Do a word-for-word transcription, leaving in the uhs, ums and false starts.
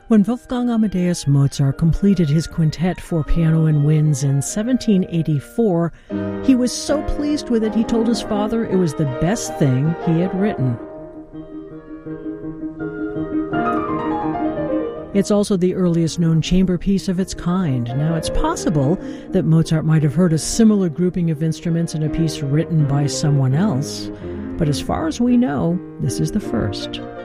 When Wolfgang Amadeus Mozart completed his quintet for piano and winds in seventeen eighty-four, he was so pleased with it he told his father it was the best thing he had written. It's also the earliest known chamber piece of its kind. Now, it's possible that Mozart might have heard a similar grouping of instruments in a piece written by someone else, but as far as we know, this is the first.